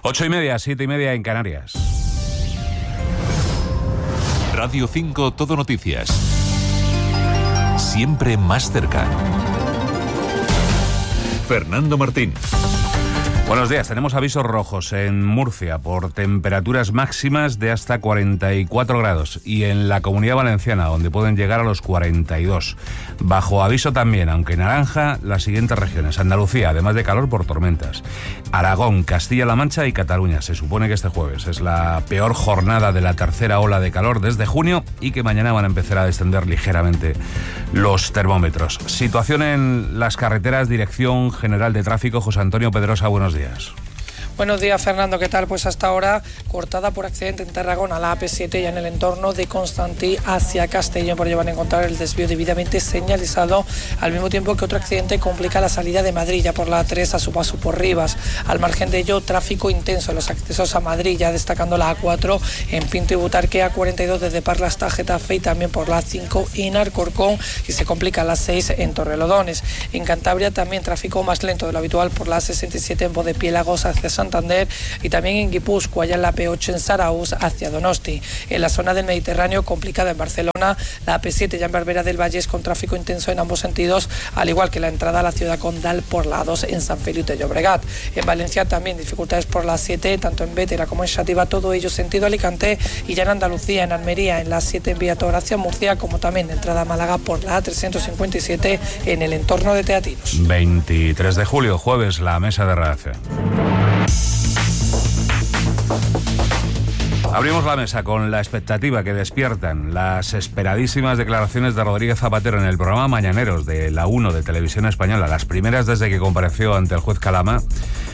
8:30, 7:30 en Canarias. Radio 5 Todo Noticias. Siempre más cerca. Fernando Martín. Buenos días. Tenemos avisos rojos en Murcia por temperaturas máximas de hasta 44 grados y en la Comunidad Valenciana, donde pueden llegar a los 42. Bajo aviso también, aunque naranja, las siguientes regiones: Andalucía, además de calor por tormentas; Aragón, Castilla-La Mancha y Cataluña. Se supone que este jueves es la peor jornada de la tercera ola de calor desde junio y que mañana van a empezar a descender ligeramente los termómetros. Situación en las carreteras, Dirección General de Tráfico. José Antonio Pedrosa, buenos días. Buenos días, Fernando, ¿qué tal? Pues hasta ahora cortada por accidente en Tarragona, la AP7 ya en el entorno de Constantí hacia Castellón, por llevar a encontrar el desvío debidamente señalizado, al mismo tiempo que otro accidente complica la salida de Madrid ya por la A3 a su paso por Rivas. Al margen de ello, tráfico intenso en los accesos a Madrid, ya destacando la A4 en Pinto y Butarque, A42 desde Parla hasta Getafe y también por la A5 en Alcorcón, y se complica la A6 en Torrelodones. En Cantabria también tráfico más lento de lo habitual por la A67 en Bodepiélagos hacia Santander, y también en Guipúzcoa, allá en la P8 en Zarauz hacia Donosti. En la zona del Mediterráneo complicada en Barcelona, la AP7 ya en Barberá del Vallès con tráfico intenso en ambos sentidos, al igual que la entrada a la ciudad condal por la A2 en San Feliu de Llobregat. En Valencia también dificultades por la A7, tanto en Bétera como en Xàtiva, todo ello sentido Alicante, y ya en Andalucía, en Almería, en la A7 en Viator hacia Murcia, como también de entrada a Málaga por la A357 en el entorno de Teatinos. 23 de julio, jueves, la mesa de redacción. Abrimos la mesa con la expectativa que despiertan las esperadísimas declaraciones de Rodríguez Zapatero en el programa Mañaneros de la 1 de Televisión Española, las primeras desde que compareció ante el juez Calama,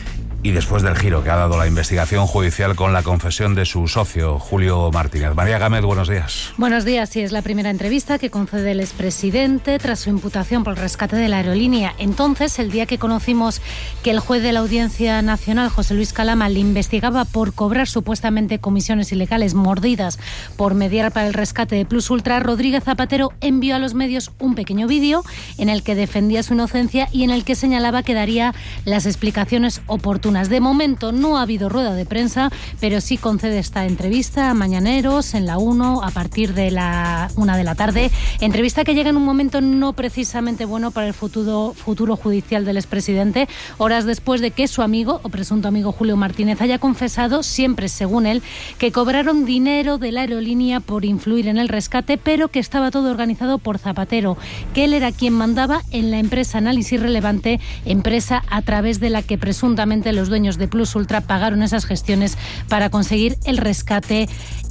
y después del giro que ha dado la investigación judicial con la confesión de su socio, Julio Martínez. María Gámez, buenos días. Buenos días. Sí, es la primera entrevista que concede el expresidente tras su imputación por el rescate de la aerolínea. Entonces, el día que conocimos que el juez de la Audiencia Nacional, José Luis Calama, le investigaba por cobrar supuestamente comisiones ilegales mordidas por mediar para el rescate de Plus Ultra, Rodríguez Zapatero envió a los medios un pequeño vídeo en el que defendía su inocencia y en el que señalaba que daría las explicaciones oportunas. De momento no ha habido rueda de prensa, pero sí concede esta entrevista a Mañaneros en la 1 a partir de la 1 de la tarde. Entrevista que llega en un momento no precisamente bueno para el futuro judicial del expresidente, horas después de que su amigo o presunto amigo Julio Martínez haya confesado, siempre según él, que cobraron dinero de la aerolínea por influir en el rescate, pero que estaba todo organizado por Zapatero, que él era quien mandaba en la empresa Análisis Relevante, empresa a través de la que presuntamente los dueños de Plus Ultra pagaron esas gestiones para conseguir el rescate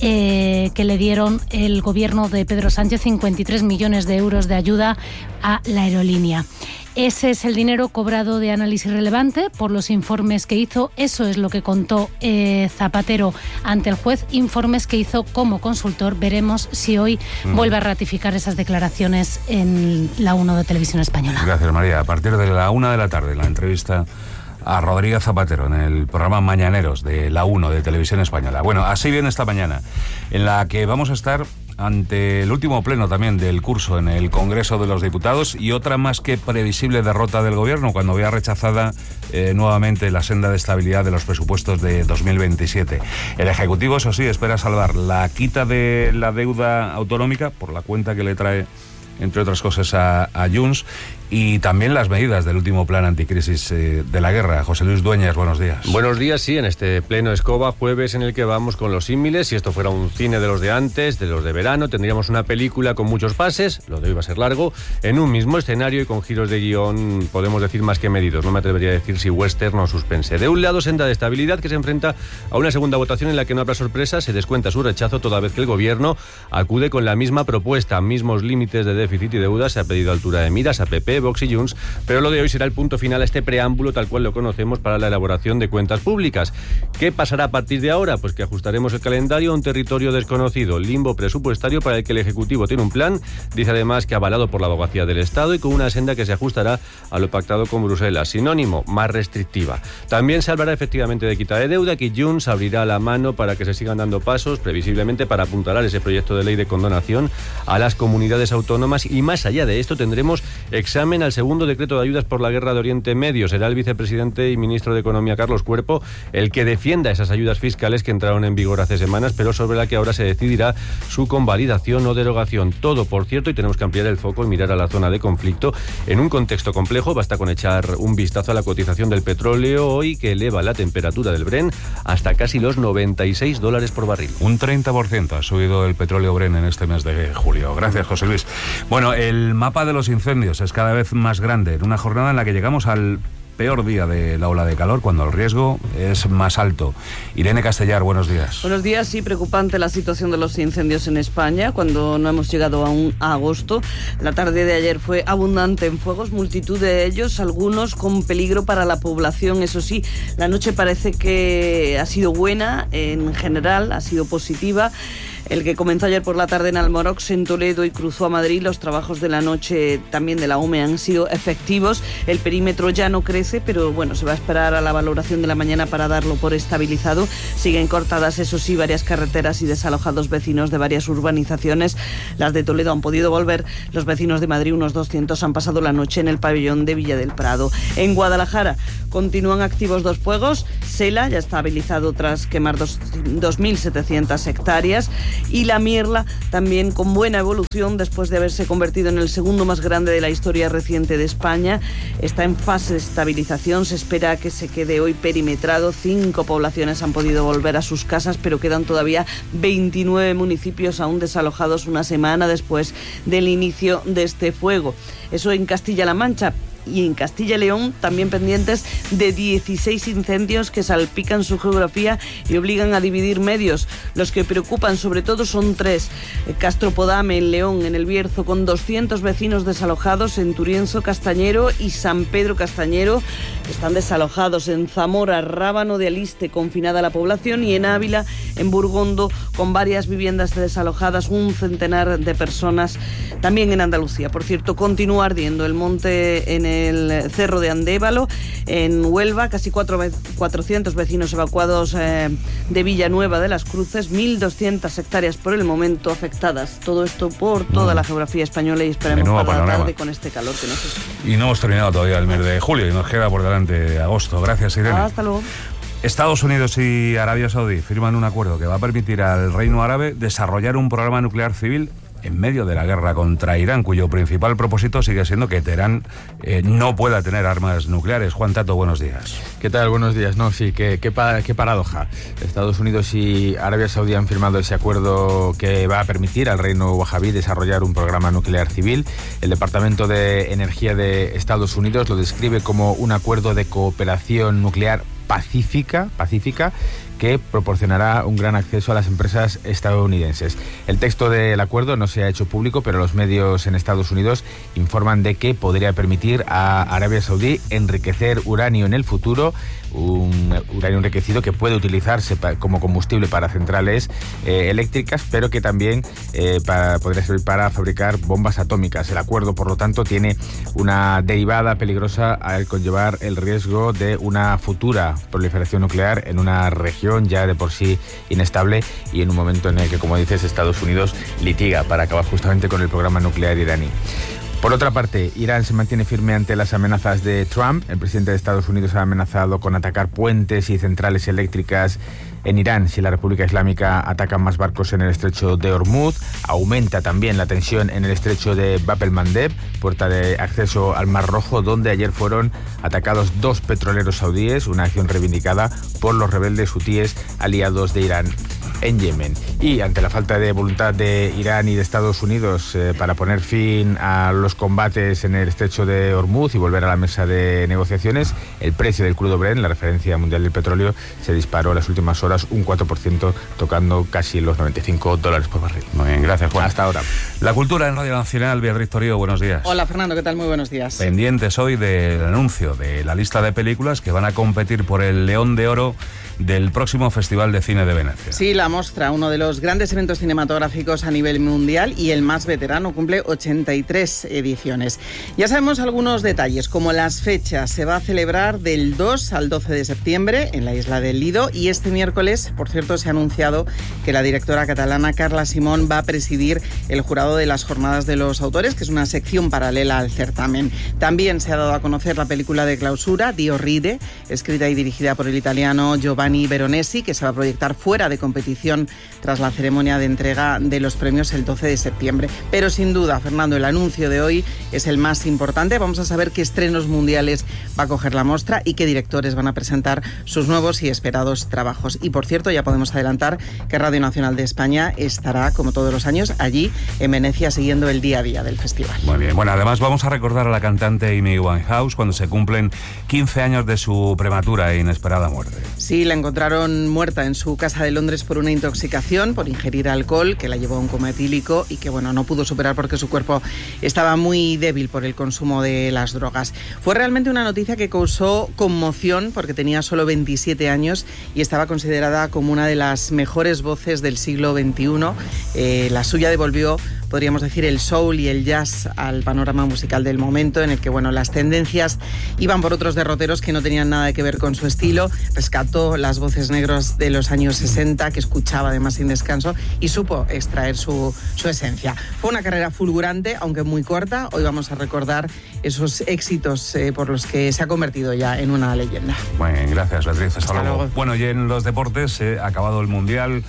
que le dieron el gobierno de Pedro Sánchez, 53 millones de euros de ayuda a la aerolínea. Ese es el dinero cobrado de Análisis Relevante por los informes que hizo. Eso es lo que contó Zapatero ante el juez, informes que hizo como consultor. Veremos si hoy vuelve a ratificar esas declaraciones en la 1 de Televisión Española. Gracias, María. A partir de la 1 de la tarde, la entrevista a Rodríguez Zapatero en el programa Mañaneros de la 1 de Televisión Española. Bueno, así viene esta mañana, en la que vamos a estar ante el último pleno también del curso en el Congreso de los Diputados y otra más que previsible derrota del Gobierno cuando vea rechazada nuevamente la senda de estabilidad de los presupuestos de 2027. El Ejecutivo, eso sí, espera salvar la quita de la deuda autonómica por la cuenta que le trae, entre otras cosas, a Junts, y también las medidas del último plan anticrisis de la guerra. José Luis Dueñas, buenos días. Buenos días, sí, en este pleno Escoba, jueves en el que vamos con los símiles. Si esto fuera un cine de los de antes, de los de verano, tendríamos una película con muchos pases, lo de hoy va a ser largo, en un mismo escenario y con giros de guión, podemos decir, más que medidos. No me atrevería a decir si western o suspense. De un lado, senda de estabilidad que se enfrenta a una segunda votación en la que no habrá sorpresa, se descuenta su rechazo toda vez que el Gobierno acude con la misma propuesta, mismos límites de déficit y deuda, se ha pedido altura de miras a PP, Vox y Junts, pero lo de hoy será el punto final a este preámbulo tal cual lo conocemos para la elaboración de cuentas públicas. ¿Qué pasará a partir de ahora? Pues que ajustaremos el calendario a un territorio desconocido, limbo presupuestario para el que el Ejecutivo tiene un plan, dice además que avalado por la Abogacía del Estado y con una senda que se ajustará a lo pactado con Bruselas, sinónimo, más restrictiva. También se hablará efectivamente de quita de deuda, que Junts abrirá la mano para que se sigan dando pasos, previsiblemente para apuntalar ese proyecto de ley de condonación a las comunidades autónomas, y más allá de esto tendremos examen dictamen al segundo decreto de ayudas por la guerra de Oriente Medio. Será el vicepresidente y ministro de Economía, Carlos Cuerpo, el que defienda esas ayudas fiscales que entraron en vigor hace semanas, pero sobre la que ahora se decidirá su convalidación o derogación. Todo, por cierto, y tenemos que ampliar el foco y mirar a la zona de conflicto en un contexto complejo. Basta con echar un vistazo a la cotización del petróleo hoy, que eleva la temperatura del Brent hasta casi los $96 por barril. Un 30% ha subido el petróleo Brent en este mes de julio. Gracias, José Luis. Bueno, el mapa de los incendios es cada vez más grande en una jornada en la que llegamos al peor día de la ola de calor, cuando el riesgo es más alto. Irene Castellar, buenos días. Buenos días. Sí, preocupante la situación de los incendios en España, cuando no hemos llegado aún a agosto. La tarde de ayer fue abundante en fuegos, multitud de ellos, algunos con peligro para la población. Eso sí, la noche parece que ha sido buena, en general, ha sido positiva. El que comenzó ayer por la tarde en Almorox, en Toledo, y cruzó a Madrid, los trabajos de la noche también de la OME han sido efectivos. El perímetro ya no crece, pero bueno, se va a esperar a la valoración de la mañana para darlo por estabilizado. Siguen cortadas, eso sí, varias carreteras y desalojados vecinos de varias urbanizaciones. Las de Toledo han podido volver. Los vecinos de Madrid, unos 200, han pasado la noche en el pabellón de Villa del Prado. En Guadalajara continúan activos dos fuegos. Sela ya está habilitado tras quemar 2.700 hectáreas. Y La Mierla también con buena evolución después de haberse convertido en el segundo más grande de la historia reciente de España. Está en fase de estabilización, se espera que se quede hoy perimetrado. 5 poblaciones han podido volver a sus casas, pero quedan todavía 29 municipios aún desalojados una semana después del inicio de este fuego. Eso en Castilla-La Mancha. Y en Castilla y León también pendientes de 16 incendios que salpican su geografía y obligan a dividir medios. Los que preocupan sobre todo son 3. Castropodame en León, en El Bierzo, con 200 vecinos desalojados. En Turienzo, Castañero y San Pedro Castañero están desalojados. En Zamora, Rábano de Aliste, confinada la población. Y en Ávila, en Burgondo, con varias viviendas desalojadas, un centenar de personas. También en Andalucía, por cierto, continúa ardiendo el monte en el Cerro de Andévalo. En Huelva, casi 400 vecinos evacuados de Villanueva de las Cruces, 1.200 hectáreas por el momento afectadas. Todo esto por toda la geografía española, y esperemos para la tarde con este calor que nos espera. Y no hemos terminado todavía el mes de julio y nos queda por delante agosto. Gracias, Irene. Hasta luego. Estados Unidos y Arabia Saudí firman un acuerdo que va a permitir al Reino Árabe desarrollar un programa nuclear civil en medio de la guerra contra Irán, cuyo principal propósito sigue siendo que Teherán no pueda tener armas nucleares. Juan Tato, buenos días. ¿Qué tal? Buenos días. No, sí, qué paradoja. Estados Unidos y Arabia Saudí han firmado ese acuerdo que va a permitir al reino wahabí desarrollar un programa nuclear civil. El Departamento de Energía de Estados Unidos lo describe como un acuerdo de cooperación nuclear pacífica que proporcionará un gran acceso a las empresas estadounidenses. El texto del acuerdo no se ha hecho público, pero los medios en Estados Unidos informan de que podría permitir a Arabia Saudí enriquecer uranio en el futuro, un uranio enriquecido que puede utilizarse como combustible para centrales eléctricas, pero que también podría servir para fabricar bombas atómicas. El acuerdo, por lo tanto, tiene una derivada peligrosa al conllevar el riesgo de una futura proliferación nuclear en una región ya de por sí inestable y en un momento en el que, como dices, Estados Unidos litiga para acabar justamente con el programa nuclear iraní. Por otra parte, Irán se mantiene firme ante las amenazas de Trump. El presidente de Estados Unidos ha amenazado con atacar puentes y centrales eléctricas en Irán si la República Islámica ataca más barcos en el estrecho de Hormuz. Aumenta también la tensión en el estrecho de Bab el-Mandeb, puerta de acceso al Mar Rojo, donde ayer fueron atacados 2 petroleros saudíes, una acción reivindicada por los rebeldes hutíes aliados de Irán en Yemen. Y ante la falta de voluntad de Irán y de Estados Unidos para poner fin a los combates en el estrecho de Hormuz y volver a la mesa de negociaciones, el precio del crudo Brent, la referencia mundial del petróleo, se disparó en las últimas horas un 4%, tocando casi los $95 por barril. Muy bien, gracias, Juan. Hasta ahora. La cultura en Radio Nacional, Beatriz Torío, buenos días. Hola, Fernando, ¿qué tal? Muy buenos días. Pendientes hoy del anuncio de la lista de películas que van a competir por el León de Oro del próximo Festival de Cine de Venecia. Sí, la Mostra, uno de los grandes eventos cinematográficos a nivel mundial y el más veterano, cumple 83 ediciones. Ya sabemos algunos detalles, como las fechas. Se va a celebrar del 2 al 12 de septiembre en la isla del Lido, y este miércoles, por cierto, se ha anunciado que la directora catalana Carla Simón va a presidir el jurado de las Jornadas de los Autores, que es una sección paralela al certamen. También se ha dado a conocer la película de clausura, Dio Ride, escrita y dirigida por el italiano Giovanni Veronesi, que se va a proyectar fuera de competición tras la ceremonia de entrega de los premios el 12 de septiembre. Pero sin duda, Fernando, el anuncio de hoy es el más importante. Vamos a saber qué estrenos mundiales va a coger la Mostra y qué directores van a presentar sus nuevos y esperados trabajos. Y por cierto, ya podemos adelantar que Radio Nacional de España estará, como todos los años, allí en Venecia siguiendo el día a día del festival. Muy bien. Bueno, además vamos a recordar a la cantante Amy Winehouse cuando se cumplen 15 años de su prematura e inesperada muerte. Sí, la encontraron muerta en su casa de Londres por una intoxicación, por ingerir alcohol, que la llevó a un coma etílico y que, no pudo superar porque su cuerpo estaba muy débil por el consumo de las drogas. Fue realmente una noticia que causó conmoción porque tenía solo 27 años y estaba considerada como una de las mejores voces del siglo XXI. La suya devolvió, podríamos decir, el soul y el jazz al panorama musical del momento, en el que las tendencias iban por otros derroteros que no tenían nada que ver con su estilo. Rescató las voces negras de los años 60, que escuchaba además sin descanso, y supo extraer su esencia. Fue una carrera fulgurante, aunque muy corta. Hoy vamos a recordar esos éxitos por los que se ha convertido ya en una leyenda. Bueno, gracias, Beatriz. Hasta luego. Bueno, y en los deportes, ha acabado el Mundial.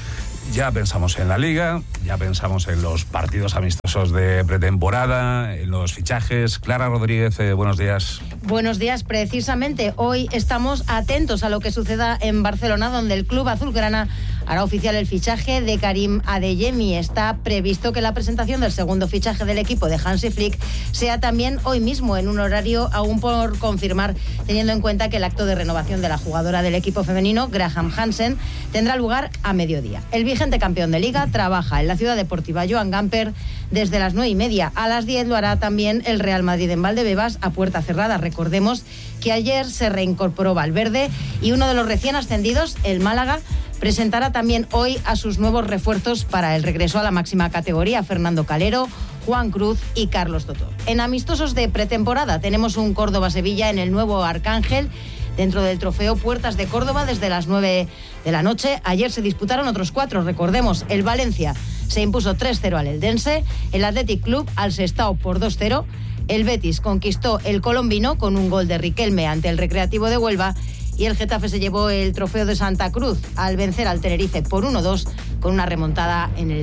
Ya pensamos en la Liga, ya pensamos en los partidos amistosos de pretemporada, en los fichajes. Clara Rodríguez, buenos días. Buenos días. Precisamente hoy estamos atentos a lo que suceda en Barcelona, donde el club azulgrana hará oficial el fichaje de Karim Adeyemi. Está previsto que la presentación del segundo fichaje del equipo de Hansi Flick sea también hoy mismo, en un horario aún por confirmar, teniendo en cuenta que el acto de renovación de la jugadora del equipo femenino, Graham Hansen, tendrá lugar a mediodía. El vigente campeón de Liga trabaja en la ciudad deportiva Joan Gamper desde las 9:30. A las 10 lo hará también el Real Madrid en Valdebebas a puerta cerrada. Recordemos que ayer se reincorporó Valverde y uno de los recién ascendidos, el Málaga, presentará también hoy a sus nuevos refuerzos para el regreso a la máxima categoría: Fernando Calero, Juan Cruz y Carlos Totó. En amistosos de pretemporada tenemos un Córdoba-Sevilla en el nuevo Arcángel, dentro del trofeo Puertas de Córdoba, desde las 9 de la noche. Ayer se disputaron otros 4, recordemos. El Valencia se impuso 3-0 al Eldense, el Athletic Club al Sestao por 2-0, el Betis conquistó el Colombino con un gol de Riquelme ante el Recreativo de Huelva, y el Getafe se llevó el trofeo de Santa Cruz al vencer al Tenerife por 1-2 con una remontada en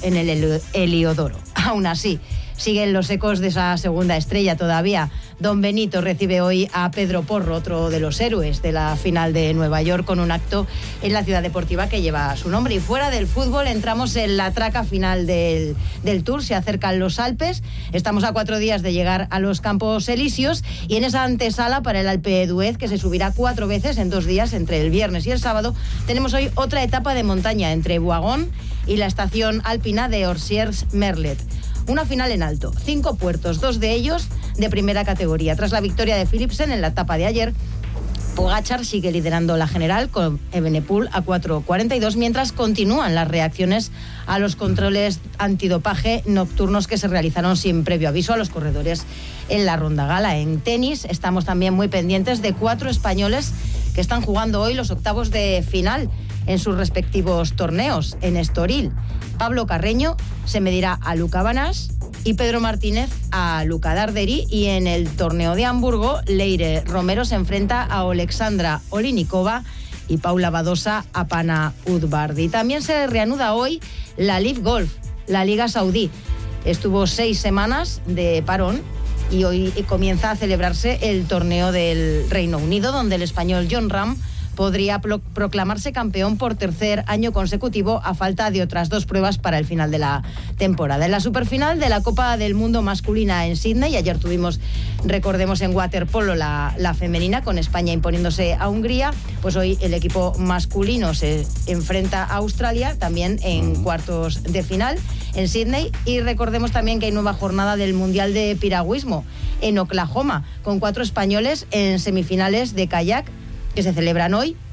el Heliodoro. Aún así, siguen los ecos de esa segunda estrella todavía. Don Benito recibe hoy a Pedro Porro, otro de los héroes de la final de Nueva York, con un acto en la ciudad deportiva que lleva su nombre. Y fuera del fútbol entramos en la traca final del Tour. Se acercan los Alpes, estamos a 4 días de llegar a los Campos Elíseos, y en esa antesala para el Alpe d'Huez, que se subirá 4 veces en 2 días, entre el viernes y el sábado, tenemos hoy otra etapa de montaña entre Boagón y la estación alpina de Orsières-Merlet. Una final en alto, 5 puertos, 2 de ellos de primera categoría. Tras la victoria de Philipsen en la etapa de ayer, Pogačar sigue liderando la general con Evenepoel a 4:42, mientras continúan las reacciones a los controles antidopaje nocturnos que se realizaron sin previo aviso a los corredores en la ronda gala. En tenis estamos también muy pendientes de 4 españoles que están jugando hoy los octavos de final en sus respectivos torneos. En Estoril, Pablo Carreño se medirá a Luca Banás y Pedro Martínez a Luca Darderi, y en el torneo de Hamburgo, Leire Romero se enfrenta a Alexandra Olinikova y Paula Badosa a Pana Udvardi. También se reanuda hoy la Live Golf, la Liga Saudí. Estuvo 6 semanas de parón y hoy comienza a celebrarse el torneo del Reino Unido, donde el español Jon Rahm podría proclamarse campeón por 3er año consecutivo, a falta de otras 2 pruebas para el final de la temporada. En la superfinal de la Copa del Mundo masculina en Sydney, ayer tuvimos, recordemos, en waterpolo la femenina, con España imponiéndose a Hungría, pues hoy el equipo masculino se enfrenta a Australia, también en cuartos de final en Sydney. Y recordemos también que hay nueva jornada del Mundial de Piragüismo en Oklahoma, con 4 españoles en semifinales de kayak, que se celebran hoy.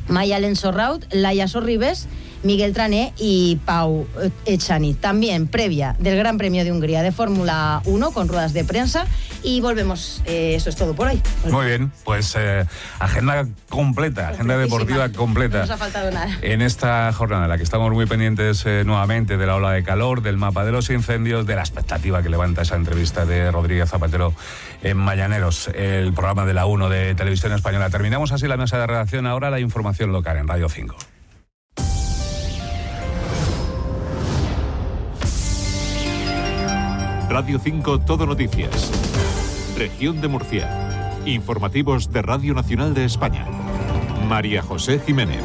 Mayalen Sorraut, Laia Sorribes, Miguel Trané y Pau Echani. También previa del Gran Premio de Hungría de Fórmula 1 con ruedas de prensa. Y volvemos. Eso es todo por hoy. Muy bien, pues agenda completa, agenda deportiva completa. No nos ha faltado nada. En esta jornada en la que estamos muy pendientes nuevamente de la ola de calor, del mapa de los incendios, de la expectativa que levanta esa entrevista de Rodríguez Zapatero en Mañaneros, el programa de la 1 de Televisión Española. Terminamos así la mesa de redacción. Ahora la información local en Radio 5. Radio 5 Todo Noticias. Región de Murcia. Informativos de Radio Nacional de España. María José Jiménez.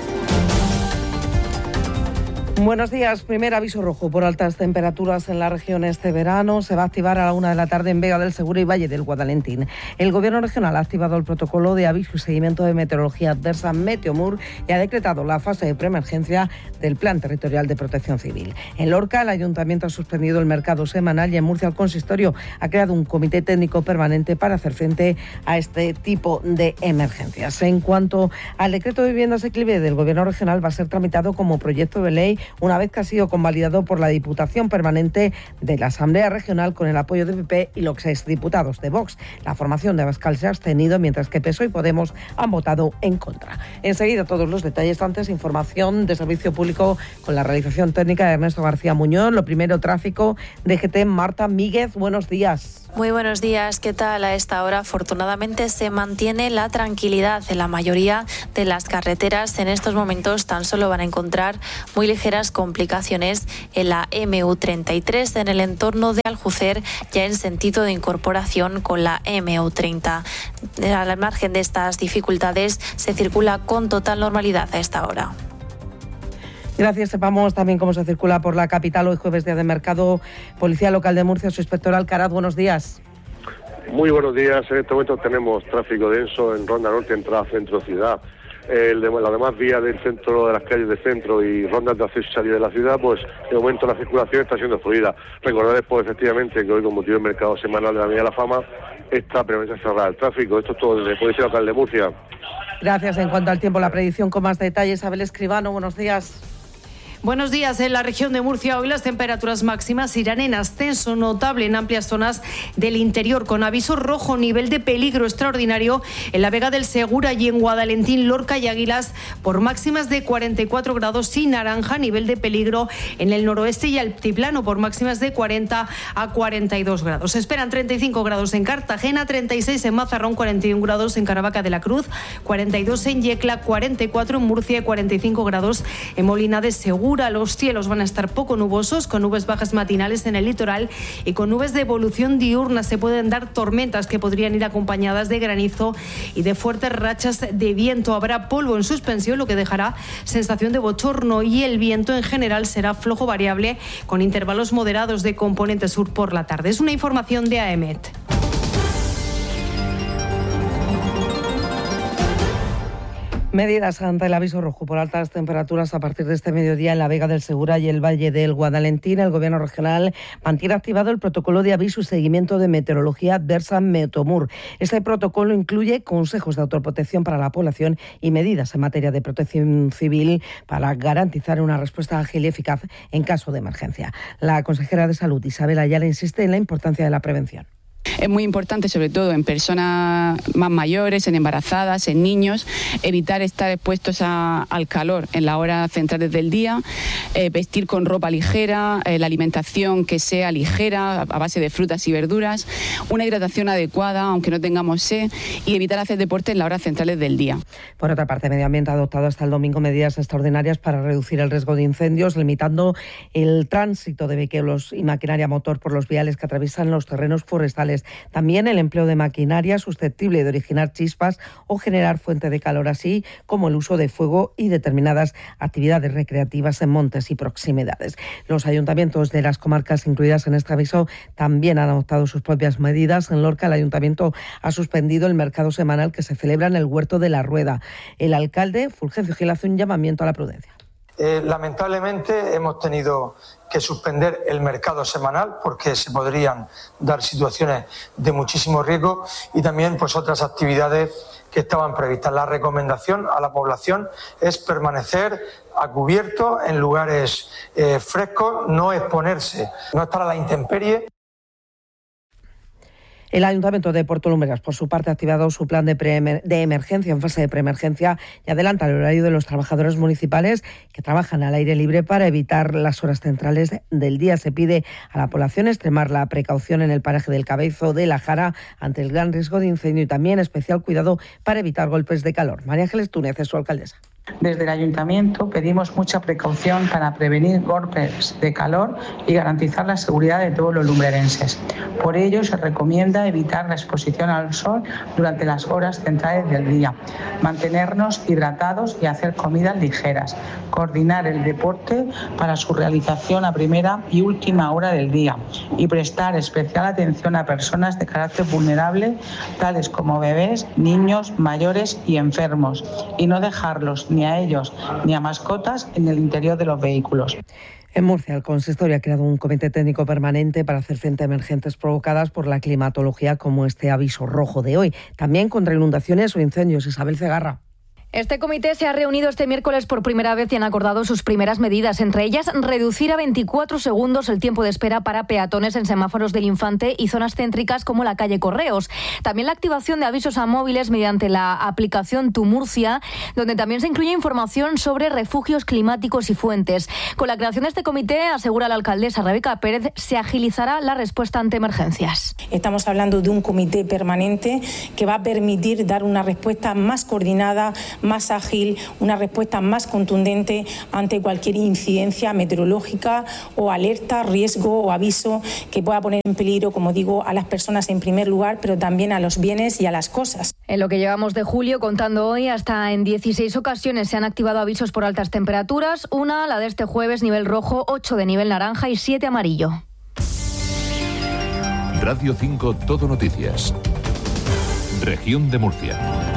Buenos días. Primer aviso rojo por altas temperaturas en la región este verano. Se va a activar a la 1 de la tarde en Vega del Segura y Valle del Guadalentín. El Gobierno regional ha activado el protocolo de aviso y seguimiento de meteorología adversa Meteomur y ha decretado la fase de preemergencia del Plan Territorial de Protección Civil. En Lorca, el Ayuntamiento ha suspendido el mercado semanal y en Murcia el Consistorio ha creado un comité técnico permanente para hacer frente a este tipo de emergencias. En cuanto al decreto de vivienda asequible del Gobierno regional, va a ser tramitado como proyecto de ley una vez que ha sido convalidado por la Diputación Permanente de la Asamblea Regional con el apoyo de PP y los exdiputados de Vox. La formación de Abascal se ha abstenido, mientras que PSOE y Podemos han votado en contra. Enseguida todos los detalles. Antes, información de servicio público con la realización técnica de Ernesto García Muñoz. Lo primero, tráfico. DGT, Marta Míguez, buenos días. Muy buenos días, ¿qué tal? A esta hora, afortunadamente, se mantiene la tranquilidad en la mayoría de las carreteras. En estos momentos tan solo van a encontrar muy ligeras complicaciones en la MU33 en el entorno de Aljucer, ya en sentido de incorporación con la MU30. Al margen de estas dificultades, se circula con total normalidad a esta hora. Gracias. Sepamos también cómo se circula por la capital hoy jueves, día de mercado. Policía Local de Murcia, su inspector Alcaraz, buenos días. Muy buenos días. En este momento tenemos tráfico denso en Ronda Norte, entrada centro ciudad. Las demás vías del centro, de las calles del centro y rondas de acceso y salida de la ciudad, pues de momento la circulación está siendo fluida. Recordarles pues efectivamente que hoy, con motivo del mercado semanal de la Avenida de la Fama, está permanente cerrada el tráfico. Esto es todo desde Policía Local de Murcia. Gracias. En cuanto al tiempo, la predicción con más detalles. Abel Escribano, buenos días. Buenos días. En la región de Murcia hoy las temperaturas máximas irán en ascenso notable en amplias zonas del interior, con aviso rojo, nivel de peligro extraordinario en la Vega del Segura y en Guadalentín, Lorca y Águilas, por máximas de 44 grados, y naranja, nivel de peligro en el noroeste y altiplano, por máximas de 40 a 42 grados. Se esperan 35 grados en Cartagena, 36 en Mazarrón, 41 grados en Caravaca de la Cruz, 42 en Yecla, 44 en Murcia y 45 grados en Molina de Segura. Los cielos van a estar poco nubosos, con nubes bajas matinales en el litoral y con nubes de evolución diurna. Se pueden dar tormentas que podrían ir acompañadas de granizo y de fuertes rachas de viento. Habrá polvo en suspensión, lo que dejará sensación de bochorno, y el viento en general será flojo variable, con intervalos moderados de componente sur por la tarde. Es una información de AEMET. Medidas ante el aviso rojo por altas temperaturas a partir de este mediodía en la Vega del Segura y el Valle del Guadalentín. El Gobierno regional mantiene activado el protocolo de aviso y seguimiento de meteorología adversa Meteomur. Este protocolo incluye consejos de autoprotección para la población y medidas en materia de protección civil para garantizar una respuesta ágil y eficaz en caso de emergencia. La consejera de Salud, Isabel Ayala, insiste en la importancia de la prevención. Es muy importante, sobre todo en personas más mayores, en embarazadas, en niños, evitar estar expuestos al calor en las horas centrales del día, vestir con ropa ligera, la alimentación que sea ligera, a base de frutas y verduras, una hidratación adecuada, aunque no tengamos sed, y evitar hacer deporte en las horas centrales del día. Por otra parte, Medio Ambiente ha adoptado hasta el domingo medidas extraordinarias para reducir el riesgo de incendios, limitando el tránsito de vehículos y maquinaria motor por los viales que atraviesan los terrenos forestales. También el empleo de maquinaria susceptible de originar chispas o generar fuente de calor, así como el uso de fuego y determinadas actividades recreativas en montes y proximidades. Los ayuntamientos de las comarcas incluidas en este aviso también han adoptado sus propias medidas. En Lorca, el ayuntamiento ha suspendido el mercado semanal que se celebra en el Huerto de la Rueda. El alcalde, Fulgencio Gil, hace un llamamiento a la prudencia. Lamentablemente hemos tenido que suspender el mercado semanal porque se podrían dar situaciones de muchísimo riesgo y también pues otras actividades que estaban previstas. La recomendación a la población es permanecer a cubierto en lugares frescos, no exponerse, no estar a la intemperie. El Ayuntamiento de Puerto Lumbreras, por su parte, ha activado su plan de emergencia en fase de preemergencia y adelanta el horario de los trabajadores municipales que trabajan al aire libre para evitar las horas centrales del día. Se pide a la población extremar la precaución en el paraje del Cabezo de la Jara ante el gran riesgo de incendio y también especial cuidado para evitar golpes de calor. María Ángeles Túnez es su alcaldesa. Desde el Ayuntamiento pedimos mucha precaución para prevenir golpes de calor y garantizar la seguridad de todos los lumbrerenses. Por ello, se recomienda evitar la exposición al sol durante las horas centrales del día, mantenernos hidratados y hacer comidas ligeras, coordinar el deporte para su realización a primera y última hora del día y prestar especial atención a personas de carácter vulnerable, tales como bebés, niños, mayores y enfermos, y no dejarlos ni a ellos ni a mascotas en el interior de los vehículos. En Murcia, el consistorio ha creado un comité técnico permanente para hacer frente a emergencias provocadas por la climatología, como este aviso rojo de hoy. También contra inundaciones o incendios. Isabel Cegarra. Este comité se ha reunido este miércoles por primera vez y han acordado sus primeras medidas, entre ellas reducir a 24 segundos el tiempo de espera para peatones en semáforos del Infante y zonas céntricas como la calle Correos. También la activación de avisos a móviles mediante la aplicación Tu Murcia, donde también se incluye información sobre refugios climáticos y fuentes. Con la creación de este comité, asegura la alcaldesa Rebeca Pérez, se agilizará la respuesta ante emergencias. Estamos hablando de un comité permanente que va a permitir dar una respuesta más coordinada, más ágil, una respuesta más contundente ante cualquier incidencia meteorológica o alerta, riesgo o aviso que pueda poner en peligro, como digo, a las personas en primer lugar, pero también a los bienes y a las cosas. En lo que llevamos de julio, contando hoy, hasta en 16 ocasiones se han activado avisos por altas temperaturas. Una, la de este jueves, nivel rojo, 8 de nivel naranja y 7 amarillo. Radio 5 Todo Noticias. Región de Murcia.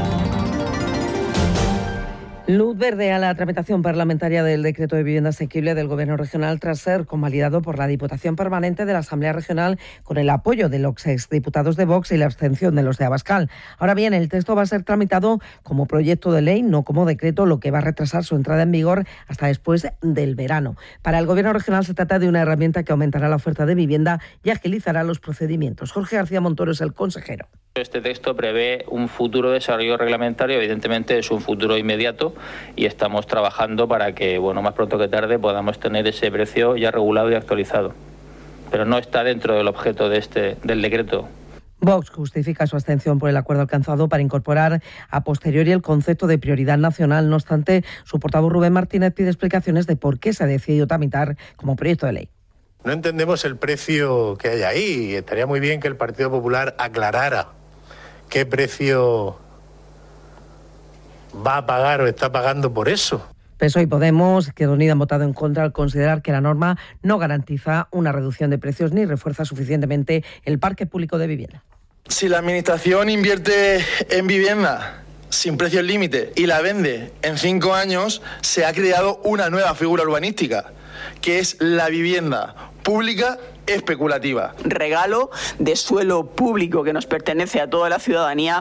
Luz verde a la tramitación parlamentaria del decreto de vivienda asequible del Gobierno regional tras ser convalidado por la Diputación Permanente de la Asamblea Regional con el apoyo de los exdiputados de Vox y la abstención de los de Abascal. Ahora bien, el texto va a ser tramitado como proyecto de ley, no como decreto, lo que va a retrasar su entrada en vigor hasta después del verano. Para el Gobierno regional se trata de una herramienta que aumentará la oferta de vivienda y agilizará los procedimientos. Jorge García Montoro es el consejero. Este texto prevé un futuro desarrollo reglamentario, evidentemente es un futuro inmediato y estamos trabajando para que, más pronto que tarde podamos tener ese precio ya regulado y actualizado. Pero no está dentro del objeto del decreto. Vox justifica su abstención por el acuerdo alcanzado para incorporar a posteriori el concepto de prioridad nacional. No obstante, su portavoz Rubén Martínez pide explicaciones de por qué se ha decidido tramitar como proyecto de ley. No entendemos el precio que hay ahí. Estaría muy bien que el Partido Popular aclarara qué precio va a pagar o está pagando por eso. PSOE y Podemos, Izquierda Unida, han votado en contra al considerar que la norma no garantiza una reducción de precios ni refuerza suficientemente el parque público de vivienda. Si la Administración invierte en vivienda sin precios límite y la vende en 5 años, se ha creado una nueva figura urbanística, que es la vivienda pública especulativa. Regalo de suelo público que nos pertenece a toda la ciudadanía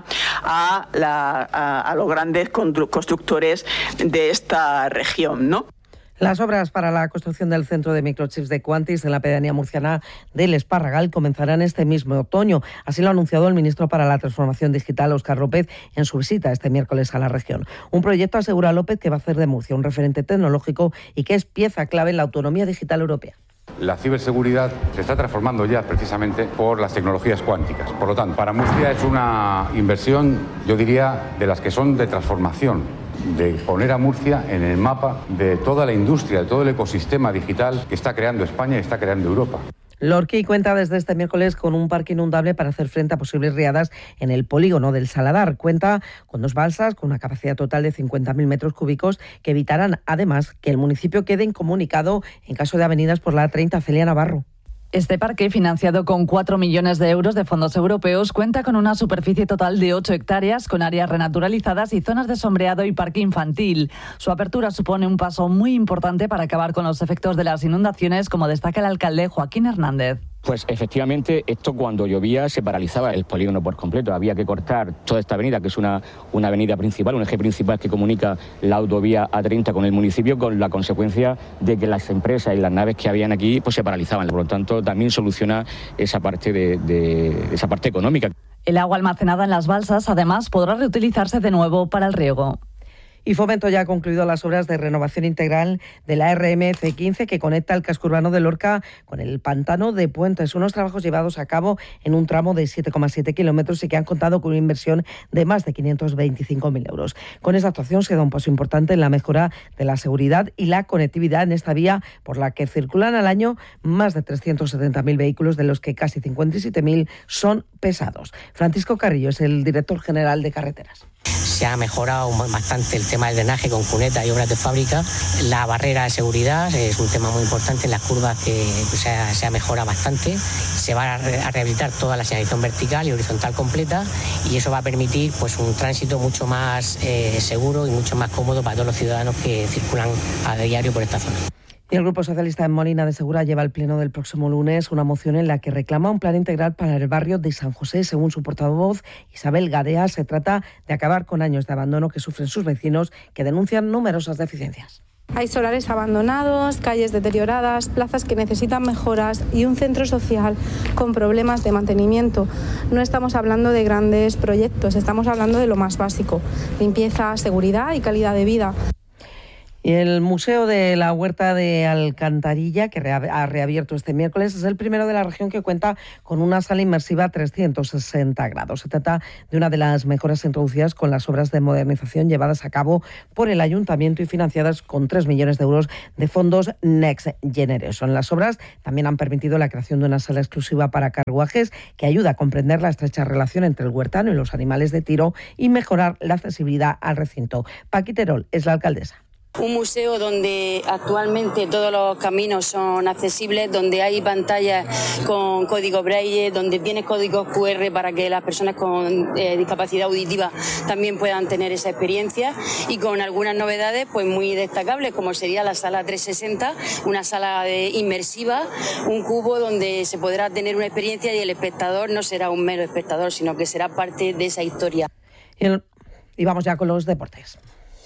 a los grandes constructores de esta región, ¿no? Las obras para la construcción del centro de microchips de Quantis en la pedanía murciana del Esparragal comenzarán este mismo otoño. Así lo ha anunciado el ministro para la Transformación Digital, Óscar López, en su visita este miércoles a la región. Un proyecto, asegura López, que va a hacer de Murcia un referente tecnológico y que es pieza clave en la autonomía digital europea. La ciberseguridad se está transformando ya precisamente por las tecnologías cuánticas. Por lo tanto, para Murcia es una inversión, yo diría, de las que son de transformación, de poner a Murcia en el mapa de toda la industria, de todo el ecosistema digital que está creando España y está creando Europa. Lorquí cuenta desde este miércoles con un parque inundable para hacer frente a posibles riadas en el polígono del Saladar. Cuenta con 2 balsas con una capacidad total de 50.000 metros cúbicos que evitarán además que el municipio quede incomunicado en caso de avenidas por la A30 Celia Navarro. Este parque, financiado con 4 millones de euros de fondos europeos, cuenta con una superficie total de 8 hectáreas, con áreas renaturalizadas y zonas de sombreado y parque infantil. Su apertura supone un paso muy importante para acabar con los efectos de las inundaciones, como destaca el alcalde Joaquín Hernández. Pues efectivamente, esto cuando llovía se paralizaba el polígono por completo. Había que cortar toda esta avenida, que es una avenida principal, un eje principal que comunica la autovía A30 con el municipio, con la consecuencia de que las empresas y las naves que habían aquí pues se paralizaban. Por lo tanto, también soluciona esa parte esa parte económica. El agua almacenada en las balsas, además, podrá reutilizarse de nuevo para el riego. Y Fomento ya ha concluido las obras de renovación integral de la RMC15 que conecta el casco urbano de Lorca con el pantano de Puentes. Unos trabajos llevados a cabo en un tramo de 7,7 kilómetros y que han contado con una inversión de más de 525.000 euros. Con esta actuación se da un paso importante en la mejora de la seguridad y la conectividad en esta vía por la que circulan al año más de 370.000 vehículos, de los que casi 57.000 son pesados. Francisco Carrillo es el director general de Carreteras. Se ha mejorado bastante el tema del drenaje con cuneta y obras de fábrica. La barrera de seguridad es un tema muy importante en las curvas, que se ha mejorado bastante. Se va a rehabilitar toda la señalización vertical y horizontal completa, y eso va a permitir pues un tránsito mucho más seguro y mucho más cómodo para todos los ciudadanos que circulan a diario por esta zona. Y el Grupo Socialista en Molina de Segura lleva al pleno del próximo lunes una moción en la que reclama un plan integral para el barrio de San José. Según su portavoz, Isabel Gadea, se trata de acabar con años de abandono que sufren sus vecinos, que denuncian numerosas deficiencias. Hay solares abandonados, calles deterioradas, plazas que necesitan mejoras y un centro social con problemas de mantenimiento. No estamos hablando de grandes proyectos, estamos hablando de lo más básico: limpieza, seguridad y calidad de vida. Y el Museo de la Huerta de Alcantarilla, que ha reabierto este miércoles, es el primero de la región que cuenta con una sala inmersiva 360 grados. Se trata de una de las mejoras introducidas con las obras de modernización llevadas a cabo por el Ayuntamiento y financiadas con 3 millones de euros de fondos Next Generation. Las obras también han permitido la creación de una sala exclusiva para carruajes que ayuda a comprender la estrecha relación entre el huertano y los animales de tiro y mejorar la accesibilidad al recinto. Paqui Terol es la alcaldesa. Un museo donde actualmente todos los caminos son accesibles, donde hay pantallas con código braille, donde tiene códigos QR para que las personas con discapacidad auditiva también puedan tener esa experiencia, y con algunas novedades pues muy destacables, como sería la sala 360, una sala inmersiva, un cubo donde se podrá tener una experiencia y el espectador no será un mero espectador, sino que será parte de esa historia. Y vamos ya con los deportes.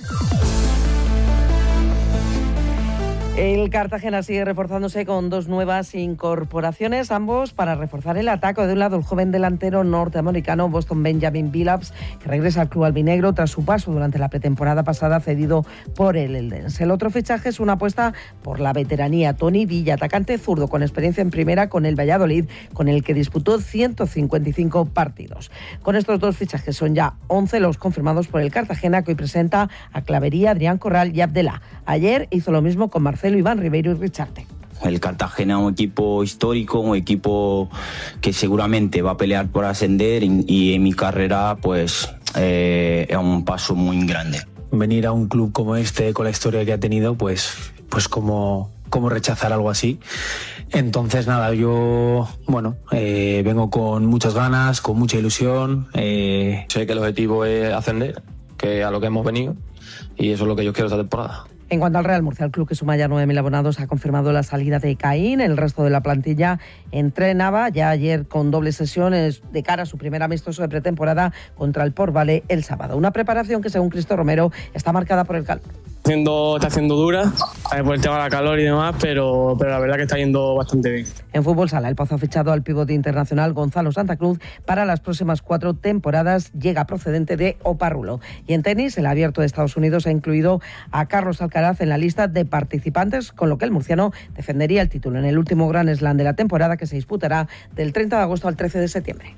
El Cartagena sigue reforzándose con 2 nuevas incorporaciones, ambos para reforzar el ataque. De un lado, el joven delantero norteamericano Boston Benjamin Billups, que regresa al club albinegro tras su paso durante la pretemporada pasada cedido por el Eldense. El otro fichaje es una apuesta por la veteranía: Tony Villa, atacante zurdo con experiencia en primera con el Valladolid, con el que disputó 155 partidos. Con estos 2 fichajes son ya 11 los confirmados por el Cartagena, que hoy presenta a Clavería, Adrián Corral y Abdelá. Ayer hizo lo mismo con Marcelo, Iván Ribeiro y Richarte. El Cartagena es un equipo histórico, un equipo que seguramente va a pelear por ascender, y en mi carrera pues es un paso muy grande. Venir a un club como este, con la historia que ha tenido, pues como rechazar algo así. Entonces nada, yo vengo con muchas ganas, con mucha ilusión. Sé que el objetivo es ascender, que a lo que hemos venido, y eso es lo que yo quiero esta temporada. En cuanto al Real Murcia, el club, que suma ya 9.000 abonados, ha confirmado la salida de Caín. El resto de la plantilla entrenaba ya ayer con dobles sesiones de cara a su primer amistoso de pretemporada contra el Port Vale el sábado. Una preparación que, según Cristo Romero, está marcada por el calor. Está haciendo dura por el tema de la calor y demás, pero la verdad que está yendo bastante bien. En fútbol sala, el Pozo ha fichado al pivote internacional Gonzalo Santa Cruz para las próximas 4 temporadas. Llega procedente de Oparrulo. Y en tenis, el Abierto de Estados Unidos ha incluido a Carlos Alcaraz en la lista de participantes, con lo que el murciano defendería el título en el último Grand Slam de la temporada, que se disputará del 30 de agosto al 13 de septiembre.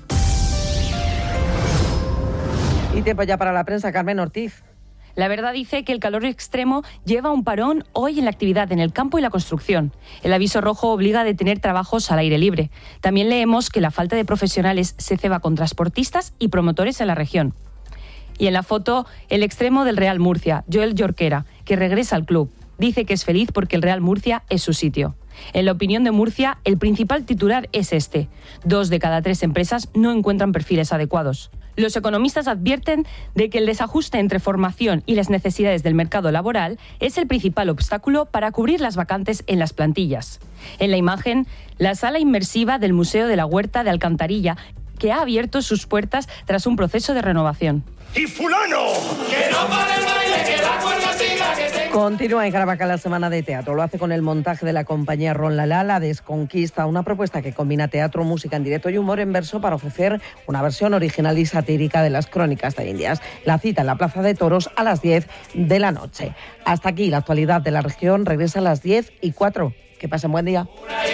Y tiempo ya para la prensa. Carmen Ortiz. La Verdad dice que el calor extremo lleva un parón hoy en la actividad en el campo y la construcción. El aviso rojo obliga a detener trabajos al aire libre. También leemos que la falta de profesionales se ceba con transportistas y promotores en la región. Y en la foto, el extremo del Real Murcia, Joel Jorquera, que regresa al club. Dice que es feliz porque el Real Murcia es su sitio. En la opinión de Murcia, el principal titular es este: 2 de cada 3 empresas no encuentran perfiles adecuados. Los economistas advierten de que el desajuste entre formación y las necesidades del mercado laboral es el principal obstáculo para cubrir las vacantes en las plantillas. En la imagen, la sala inmersiva del Museo de la Huerta de Alcantarilla, que ha abierto sus puertas tras un proceso de renovación. ¡Y fulano! ¡Que no pare el baile, que la cuerda siga, que tengo! Continúa en Caravaca la semana de teatro. Lo hace con el montaje de la compañía Ron Lala, La Desconquista, una propuesta que combina teatro, música en directo y humor en verso para ofrecer una versión original y satírica de las crónicas de Indias. La cita en la Plaza de Toros a las 10 de la noche. Hasta aquí la actualidad de la región. Regresa a las 10:04. Que pasen buen día.